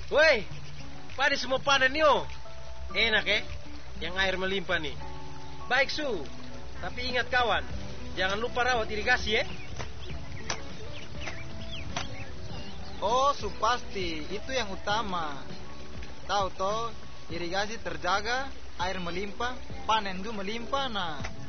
Woi, pada semua panen nih oh. Enak yang air melimpah nih. Baik Su, tapi ingat kawan, jangan lupa rawat irigasi Oh, pasti itu yang utama. Tahu toh, irigasi terjaga, air melimpah, panen itu melimpah nah.